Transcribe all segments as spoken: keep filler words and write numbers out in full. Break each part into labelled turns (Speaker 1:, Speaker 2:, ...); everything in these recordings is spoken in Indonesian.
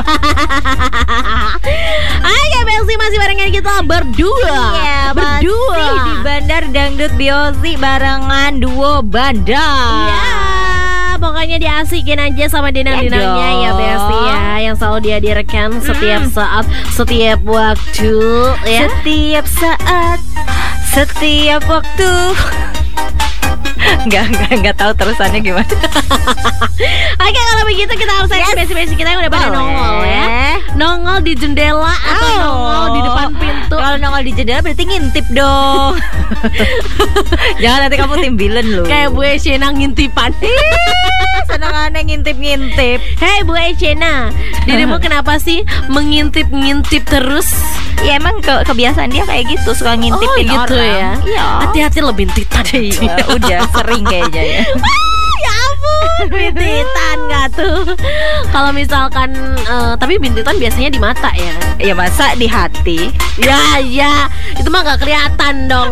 Speaker 1: Ayo Belsi masih barengan kita berdua.
Speaker 2: Iya,
Speaker 1: berdua
Speaker 2: masih di Bandar Dangdut Biosi barengan duo Bandar.
Speaker 1: Ya, pokoknya diasikin aja sama dinang-dinangnya
Speaker 2: Ya
Speaker 1: ya
Speaker 2: dong.
Speaker 1: Belsi ya, yang selalu dihadirkan setiap saat, setiap waktu ya.
Speaker 2: Setiap saat, setiap waktu. Enggak, enggak, enggak tahu terusannya gimana.
Speaker 1: Oke, kalau begitu kita harus yes. basic-basic kita yang udah pada
Speaker 2: Boleh.
Speaker 1: nongol ya. Nongol di jendela atau
Speaker 2: Oh.
Speaker 1: nongol di depan pintu.
Speaker 2: Kalau nongol di jendela berarti ngintip dong. Jangan nanti kamu tim villain lu.
Speaker 1: Kayak Bu Eshena ngintipan.
Speaker 2: Seneng aneh ngintip-ngintip.
Speaker 1: Hei Bu Eshena, dirimu kenapa sih mengintip-ngintip terus?
Speaker 2: Ya emang ke kebiasaan dia kayak gitu, suka ngintipin
Speaker 1: oh, gitu
Speaker 2: orang.
Speaker 1: Ya.
Speaker 2: Iya.
Speaker 1: Hati-hati lo bintitan.
Speaker 2: Iya, udah sering kayaknya ya.
Speaker 1: Ya ampun, bintitan nggak tuh? Kalau misalkan, uh, tapi bintitan biasanya di mata ya.
Speaker 2: Ya masa di hati?
Speaker 1: Ya ya, itu mah nggak kelihatan dong.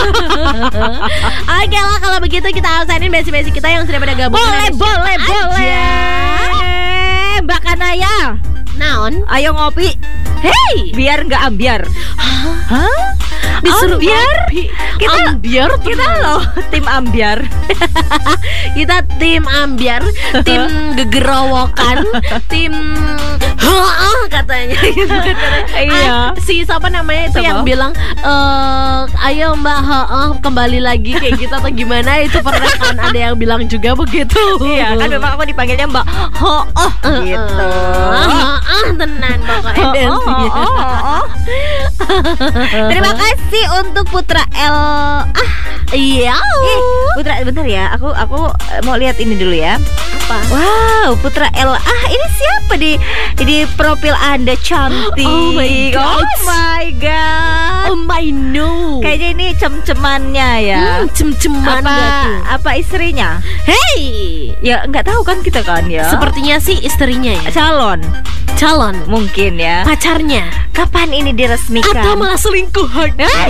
Speaker 1: Oke lah, kalau begitu kita absenin basic-basic kita yang sudah pada gabung.
Speaker 2: Boleh, boleh,
Speaker 1: aja.
Speaker 2: boleh. Mbak Kanaya,
Speaker 1: naon?
Speaker 2: ayo ngopi.
Speaker 1: Hey,
Speaker 2: Biar nggak ambiar. Hah?
Speaker 1: disuruh
Speaker 2: ambiar?
Speaker 1: ngopi.
Speaker 2: Kita
Speaker 1: ambiar tuh.
Speaker 2: Kita loh tim ambiar.
Speaker 1: Kita tim ambiar, tim gegerowokan, tim heeh katanya gitu.
Speaker 2: Iya.
Speaker 1: Ah, si siapa namanya itu
Speaker 2: Siapa?
Speaker 1: yang bilang eh ayo Mbak heeh kembali lagi kayak gitu atau gimana, itu pernah kan ada yang bilang juga begitu.
Speaker 2: Iya, kan memang aku dipanggilnya Mbak Ho oh gitu.
Speaker 1: Heeh tenan pokoknya
Speaker 2: Oh, oh,
Speaker 1: Delsi.
Speaker 2: oh, oh, oh. Terima kasih untuk Putra L. Ah,
Speaker 1: Iya.
Speaker 2: eh, Putra bentar ya. Aku aku eh, mau lihat ini dulu ya.
Speaker 1: Apa?
Speaker 2: Wow, Putra L. Ah, ini siapa di di profil Anda cantik.
Speaker 1: Oh my God.
Speaker 2: Oh my god.
Speaker 1: Oh my no.
Speaker 2: Kayaknya ini cem-cemannya ya.
Speaker 1: Hmm, cem-ceman
Speaker 2: apa
Speaker 1: gak tuh?
Speaker 2: apa istrinya?
Speaker 1: Hey,
Speaker 2: Ya nggak tahu kan kita kan ya.
Speaker 1: sepertinya sih istrinya ya.
Speaker 2: calon
Speaker 1: Calon
Speaker 2: mungkin ya.
Speaker 1: pacarnya
Speaker 2: Kapan ini diresmikan?
Speaker 1: atau malah selingkuhan.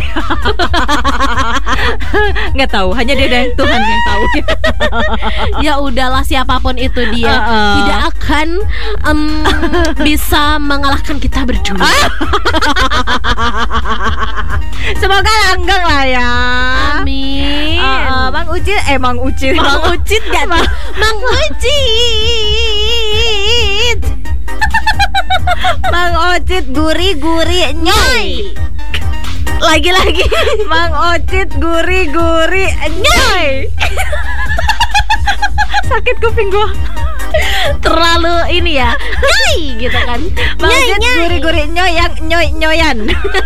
Speaker 2: Nggak tahu, hanya dia dan Tuhan yang tahu.
Speaker 1: Ya udahlah, siapapun itu dia
Speaker 2: Uh-uh.
Speaker 1: tidak akan em, bisa mengalahkan kita berdua.
Speaker 2: Semoga langgeng lah ya.
Speaker 1: Amin.
Speaker 2: Uh, uh, Mang Ucit, eh Mang Ucit,
Speaker 1: Mang Ucit gak tuh? Mang Ucit.
Speaker 2: Mang Ucit guri-guri nyoy.
Speaker 1: Lagi-lagi
Speaker 2: Mang Ucit guri-guri nyoy. Sakit kuping gua.
Speaker 1: terlalu ini ya, nyai gitu kan.
Speaker 2: Mang
Speaker 1: Nyai,
Speaker 2: Ucit
Speaker 1: nyai.
Speaker 2: guri-guri nyoy yang nyoy-nyoyan.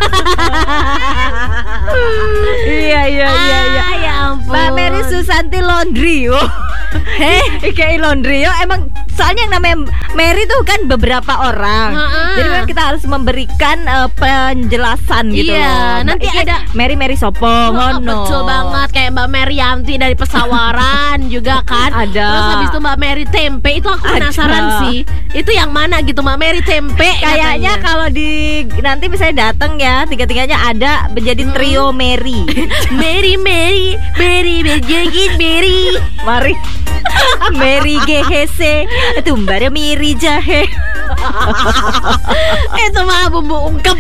Speaker 2: Iya iya iya iya.
Speaker 1: Ah, ya ampun.
Speaker 2: Mbak Mary Susanti Laundry. Oh. Heh, kayak laundry. Oh, emang soalnya yang namanya Mary tuh kan beberapa orang.
Speaker 1: Ha-ha.
Speaker 2: Jadi memang kita harus memberikan uh, penjelasan gitu
Speaker 1: Iya,
Speaker 2: loh.
Speaker 1: nanti
Speaker 2: Iki
Speaker 1: ada-
Speaker 2: Mary Mary Sopo
Speaker 1: Oh,
Speaker 2: ngono.
Speaker 1: betul banget, kayak Mbak Merianti dari Pesawaran juga kan.
Speaker 2: Ada.
Speaker 1: Terus habis itu Mbak Mary Tempe, itu aku penasaran
Speaker 2: Ada.
Speaker 1: sih. Itu yang mana gitu Mbak Mary Tempe?
Speaker 2: Kayaknya
Speaker 1: katanya.
Speaker 2: kalau di nanti misalnya datang ya, tiga-tiganya ada menjadi trio Mary.
Speaker 1: Mary Mary Mary Mary Mary.
Speaker 2: Mari. Mary G H C Tumbar Miri Jahe.
Speaker 1: Itu mah bumbu ungkep.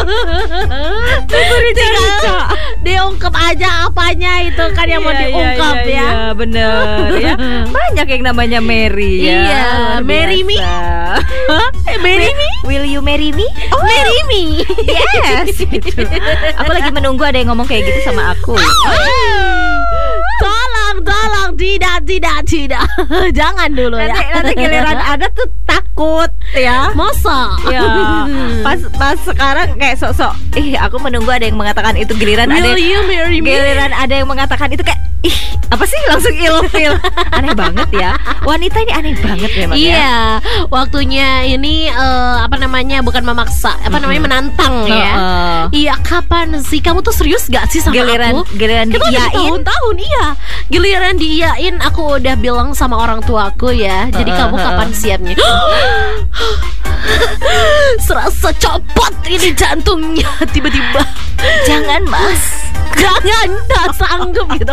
Speaker 1: Tinggal diungkep aja apanya itu kan yang mau
Speaker 2: Iya, iya,
Speaker 1: diungkep
Speaker 2: iya,
Speaker 1: ya.
Speaker 2: iya, bener ya. Banyak yang namanya Mary ya.
Speaker 1: Iya,
Speaker 2: luar
Speaker 1: marry me.
Speaker 2: biasa. Hah?
Speaker 1: Eh, marry me?
Speaker 2: Will you marry me? Oh,
Speaker 1: Marry me.
Speaker 2: yes. Gitu. Aku lagi menunggu ada yang ngomong kayak gitu sama aku.
Speaker 1: Tolong, tolong, tidak, tidak, tidak. Jangan dulu
Speaker 2: Nanti,
Speaker 1: ya.
Speaker 2: nanti giliran ada tuh takut ya.
Speaker 1: Masa?
Speaker 2: Ya, pas pas sekarang kayak sok-sok. Ih, aku menunggu ada yang mengatakan itu, giliran ada
Speaker 1: Will you marry me?
Speaker 2: giliran ada yang mengatakan itu kayak ih, apa sih, langsung ilfil. Aneh banget ya. Wanita ini aneh banget memang ya.
Speaker 1: Iya, waktunya ini eh, apa namanya, bukan memaksa, apa namanya, menantang ya.
Speaker 2: Heeh.
Speaker 1: Iya, kapan sih? Kamu tuh serius gak sih sama
Speaker 2: Giliran
Speaker 1: aku?
Speaker 2: giliran
Speaker 1: Kita udah
Speaker 2: diiyain.
Speaker 1: tahun-tahun, iya. Giliran diiyain, aku udah bilang sama orang tuaku ya. Jadi
Speaker 2: Heeh,
Speaker 1: kamu
Speaker 2: heeh.
Speaker 1: kapan siapnya? Serasa copot ini jantungnya tiba-tiba.
Speaker 2: Jangan mas,
Speaker 1: Jangan, tak sanggup gitu.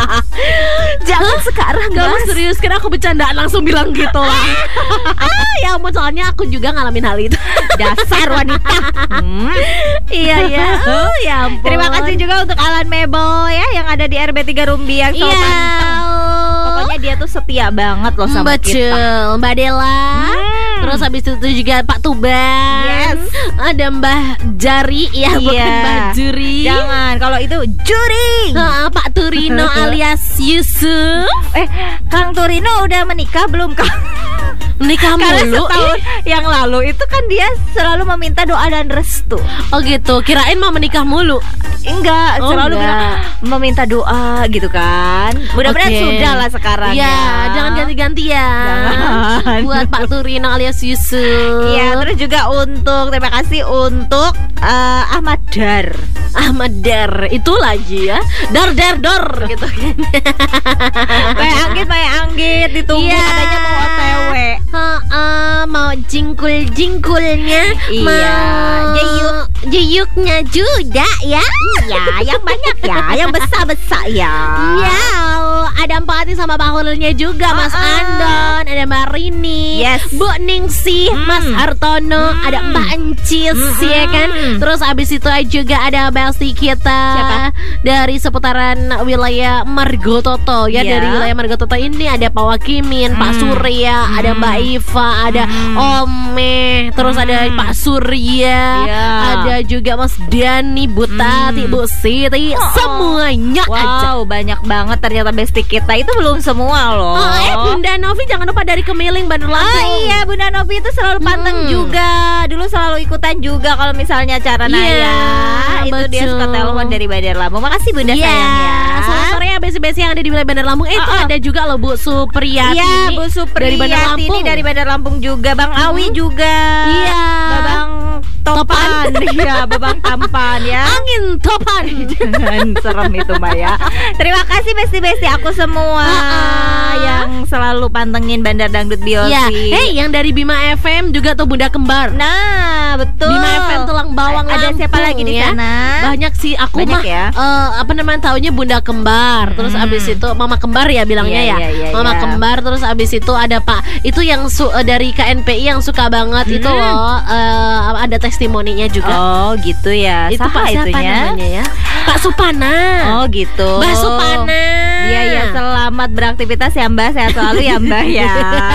Speaker 2: Jangan sekarang,
Speaker 1: Kamu
Speaker 2: Mas.
Speaker 1: serius, kira aku bercandaan langsung bilang gitu lah. Ah, ya ampun, soalnya aku juga ngalamin hal itu.
Speaker 2: Dasar wanita. Hmm.
Speaker 1: Iya ya. Oh, ya ampun.
Speaker 2: Terima kasih juga untuk Alan Mebel ya yang ada di R B tiga Rumbiang so
Speaker 1: Iya.
Speaker 2: panteng. Pokoknya dia tuh setia banget loh sama
Speaker 1: Betul,
Speaker 2: kita.
Speaker 1: Mbak Dela.
Speaker 2: Hmm.
Speaker 1: Terus habis itu juga Pak Tuban.
Speaker 2: Yes.
Speaker 1: Ada Mbah Jari ya, bukan
Speaker 2: Iya.
Speaker 1: Mbah Juri.
Speaker 2: Jangan, kalau itu juri.
Speaker 1: Ah, Pak Turino alias Yusuf.
Speaker 2: Eh, Kang Turino udah menikah belum, Kang?
Speaker 1: Menikah
Speaker 2: Karena
Speaker 1: mulu.
Speaker 2: setahun yang lalu itu kan dia selalu meminta doa dan restu.
Speaker 1: Oh gitu, kirain mau menikah mulu.
Speaker 2: Enggak,
Speaker 1: Oh,
Speaker 2: selalu
Speaker 1: enggak.
Speaker 2: bilang meminta doa gitu kan. Mudah-mudahan
Speaker 1: Oke.
Speaker 2: sudah lah sekarang
Speaker 1: Iya,
Speaker 2: ya.
Speaker 1: jangan ganti-ganti ya.
Speaker 2: Jangan.
Speaker 1: Buat Pak Turino alias Yusuf.
Speaker 2: Iya, terus juga untuk terima kasih untuk eh, Ahmad Dar.
Speaker 1: Ahmad Dar itu lagi ya. Dar dar dor gitu kan.
Speaker 2: Kayak Anggit, kayak Anggit ditunggu
Speaker 1: Iya.
Speaker 2: katanya mau O T W.
Speaker 1: Heeh, mau jingkul-jingkulnya.
Speaker 2: Iya,
Speaker 1: Mau
Speaker 2: jeyuk.
Speaker 1: jeyuknya juga ya.
Speaker 2: Iya, yang banyak ya, yang besar-besar ya.
Speaker 1: Iya, ada Mbak Ati sama Pak Hulilnya juga, Mas
Speaker 2: Uh-uh.
Speaker 1: Andon, ada Mbak Rini,
Speaker 2: Yes.
Speaker 1: Bu Ningsih,
Speaker 2: Hmm.
Speaker 1: Mas Hartono,
Speaker 2: Hmm.
Speaker 1: ada Mbak Encis,
Speaker 2: Hmm.
Speaker 1: ya kan. Terus abis itu juga ada Besti kita
Speaker 2: Siapa?
Speaker 1: dari seputaran wilayah Margototo ya.
Speaker 2: Iya.
Speaker 1: Dari wilayah Margototo ini ada Pak Wakimin, Pak
Speaker 2: Hmm.
Speaker 1: Surya, ada Mbak Iva, ada
Speaker 2: Hmm.
Speaker 1: Ome, terus ada
Speaker 2: Hmm.
Speaker 1: Pak Surya,
Speaker 2: Iya.
Speaker 1: ada juga Mas Dani, Bu Tati,
Speaker 2: Hmm.
Speaker 1: Bu Siti,
Speaker 2: Oh.
Speaker 1: semuanya aja.
Speaker 2: Wow, banyak banget ternyata bestie kita itu belum semua loh.
Speaker 1: Oh, eh Bunda Novi jangan lupa dari Kemiling Bandar Lampung.
Speaker 2: Oh iya, Bunda Novi itu selalu panteng
Speaker 1: Hmm.
Speaker 2: juga. Dulu selalu ikutan juga kalau misalnya acara
Speaker 1: Iya,
Speaker 2: Naya. Itu dia
Speaker 1: betul.
Speaker 2: suka telepon dari Bandar Lampung. Makasih Bunda
Speaker 1: Iya,
Speaker 2: sayang ya.
Speaker 1: selamat sore ya besi-besi yang ada di wilayah Bandar Lampung. Eh, itu
Speaker 2: Oh, oh.
Speaker 1: ada juga loh Bu Supriyati.
Speaker 2: Iya,
Speaker 1: nih,
Speaker 2: Bu Supriyati
Speaker 1: dari Bandar Lampung.
Speaker 2: ini dari Bandar Lampung juga. Bang Awi
Speaker 1: Hmm.
Speaker 2: juga.
Speaker 1: Iya.
Speaker 2: Babang Topan. Iya, Babang Tampan ya.
Speaker 1: Angin topan.
Speaker 2: Jangan serem itu Mbak ya. Terima kasih besti-besti aku semua
Speaker 1: Ah.
Speaker 2: yang selalu pantengin Bandar Dangdut Biosi.
Speaker 1: Iya, hey yang dari Bima F M juga tuh Bunda Kembar.
Speaker 2: Nah, betul.
Speaker 1: Bima F M Tulang Bawang
Speaker 2: Ada
Speaker 1: Lampung,
Speaker 2: siapa lagi di
Speaker 1: ya.
Speaker 2: sana?
Speaker 1: Banyak sih, aku
Speaker 2: Banyak
Speaker 1: mah
Speaker 2: ya?
Speaker 1: eh, apa namanya taunya Bunda Kembar. Terus
Speaker 2: Hmm.
Speaker 1: abis itu Mama Kembar ya bilangnya
Speaker 2: Iya,
Speaker 1: ya.
Speaker 2: iya, iya,
Speaker 1: Mama
Speaker 2: iya.
Speaker 1: Kembar, terus abis itu ada Pak itu yang su- eh, dari K N P I yang suka banget itu
Speaker 2: Hmm.
Speaker 1: loh, eh, ada testimoninya juga.
Speaker 2: Oh, gitu ya.
Speaker 1: Itu
Speaker 2: Saha
Speaker 1: Pak siapa
Speaker 2: itunya?
Speaker 1: namanya ya? Pak Supana.
Speaker 2: Oh, gitu.
Speaker 1: Mbak Supana.
Speaker 2: Iya, iya, selamat beraktivitas ya Mbak. Sehat selalu ya Mbak ya.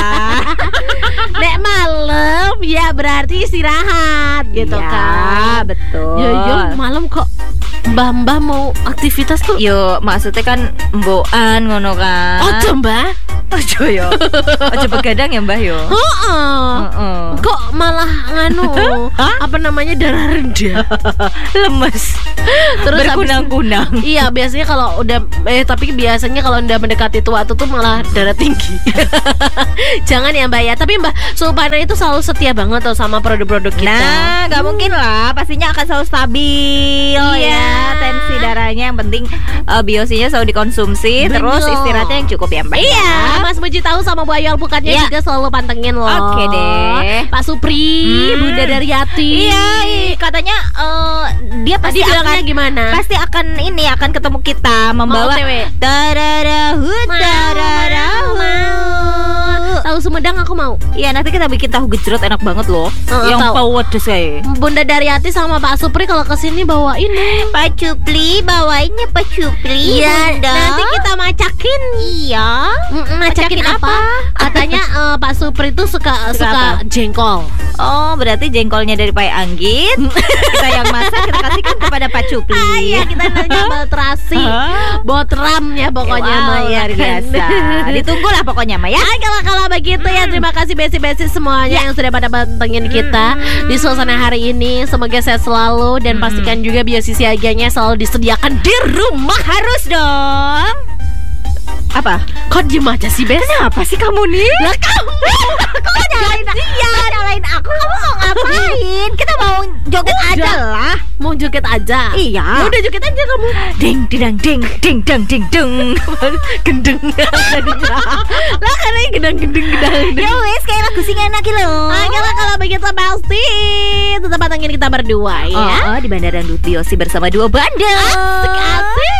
Speaker 1: Nek malam ya berarti istirahat gitu
Speaker 2: Iya,
Speaker 1: kan.
Speaker 2: betul.
Speaker 1: Ya ya malam kok Mbah-mbah mau aktivitas tuh.
Speaker 2: Yo, maksudnya kan mbokan ngono kan.
Speaker 1: Ojo Mbah.
Speaker 2: Ojo yo. Ojo begadang ya Mbah yo.
Speaker 1: Heeh.
Speaker 2: Heeh.
Speaker 1: Kok malah nganu
Speaker 2: Hah?
Speaker 1: apa namanya darah rendah.
Speaker 2: Lemes.
Speaker 1: Terus habis-
Speaker 2: berkunang-kunang.
Speaker 1: Iya biasanya kalau udah eh tapi biasanya kalau udah mendekati tua tuh malah darah tinggi. Jangan ya Mbak ya. Tapi Mbak Supana itu selalu setia banget tuh sama produk-produk kita.
Speaker 2: Nah, nggak mungkin lah. Pastinya akan selalu stabil
Speaker 1: Iya.
Speaker 2: ya. Tensi darahnya yang penting eh, biosinya selalu dikonsumsi.
Speaker 1: Bener.
Speaker 2: Terus istirahatnya yang cukup ya Mbak.
Speaker 1: Iya, Mas Muji tahu sama Bu Ayu Alpukatnya
Speaker 2: Iya.
Speaker 1: juga selalu pantengin loh.
Speaker 2: Oke deh.
Speaker 1: Pak Supri,
Speaker 2: Hmm.
Speaker 1: Bunda Daryati.
Speaker 2: Iya, i- katanya eh, dia
Speaker 1: Tadi
Speaker 2: pasti
Speaker 1: bilangnya
Speaker 2: akan
Speaker 1: gimana?
Speaker 2: pasti akan ini akan ketemu kita membawa
Speaker 1: O T W.
Speaker 2: tararahu
Speaker 1: Mau,
Speaker 2: tararahu.
Speaker 1: mau. Tahu Sumedang aku mau.
Speaker 2: Iya, nanti kita bikin tahu gejrot enak banget loh.
Speaker 1: Oh,
Speaker 2: yang
Speaker 1: tahu.
Speaker 2: pedes kayak.
Speaker 1: Bunda Daryati sama Pak Supri kalau kesini bawa ini.
Speaker 2: Pak Cupli, bawainnya Pak Cupli.
Speaker 1: Iya,
Speaker 2: Bunda.
Speaker 1: nanti kita macakin.
Speaker 2: Iya.
Speaker 1: Mm-mm, macakin,
Speaker 2: Macakin
Speaker 1: apa?
Speaker 2: apa?
Speaker 1: Katanya eh, Pak Supri tuh suka
Speaker 2: Suka
Speaker 1: suka
Speaker 2: apa?
Speaker 1: jengkol.
Speaker 2: Oh, berarti jengkolnya dari Pak Anggit. Kita yang masak kita kasihkan kepada Pak Cupli.
Speaker 1: Ah, iya, kita nambah terasi.
Speaker 2: Hah?
Speaker 1: Botram ya pokoknya.
Speaker 2: Wah,
Speaker 1: mau
Speaker 2: luar
Speaker 1: kan.
Speaker 2: biasa. Ditunggulah pokoknya Maya.
Speaker 1: Ah, kalau kalau begitu ya terima kasih besi-besi semuanya yang sudah pada pantengin kita di suasana hari ini. Semoga sehat selalu dan pastikan juga biosi siaganya selalu disediakan di rumah.
Speaker 2: Harus dong. Apa?
Speaker 1: Kok diem aja sih Bes?
Speaker 2: Kenapa sih kamu nih?
Speaker 1: Lah kamu.
Speaker 2: Kok nyalain dia? Nyalain nyalain aku. Kamu mau ngapain? Kita mau joget
Speaker 1: Udah.
Speaker 2: aja lah.
Speaker 1: Mau joget aja.
Speaker 2: Iya.
Speaker 1: Ya udah joget aja kamu.
Speaker 2: Ding ding ding ding ding ding ding.
Speaker 1: Gendeng. Lah karena gendeng gendeng gendeng.
Speaker 2: Ya wes kayak lagu sing enak iki lho.
Speaker 1: Oke lah kalau begitu pasti tetap pantengin kita berdua ya.
Speaker 2: Oh, oh, di Bandara Nutiosi bersama dua bandel.
Speaker 1: Asik asik.